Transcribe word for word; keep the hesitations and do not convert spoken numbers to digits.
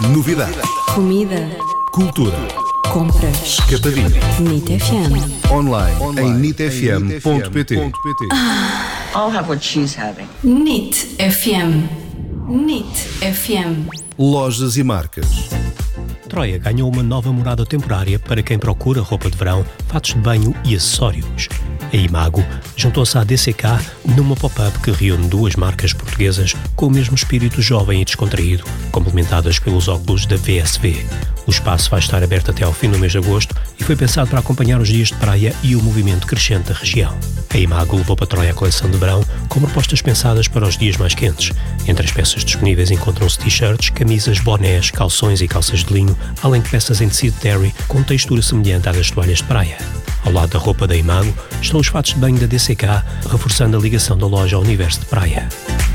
Novidade. Comida. Cultura. Compras. Capadinho. Nit F M. Online, Online. em nit f m ponto p t. I'll have what she's having. Nit F M. Nit F M. Lojas e marcas. Troia ganhou uma nova morada temporária para quem procura roupa de verão, fatos de banho e acessórios. A Imago juntou-se à D C K numa pop-up que reúne duas marcas portuguesas com o mesmo espírito jovem e descontraído, complementadas pelos óculos da V S V. O espaço vai estar aberto até ao fim do mês de agosto e foi pensado para acompanhar os dias de praia e o movimento crescente da região. A Imago levou para Troia a coleção de verão com propostas pensadas para os dias mais quentes. Entre as peças disponíveis encontram-se t-shirts, camisas, bonés, calções e calças de linho, além de peças em tecido terry com textura semelhante à das toalhas de praia. Ao lado da roupa da Imago estão os fatos de banho da D C K, reforçando a ligação da loja ao universo de praia.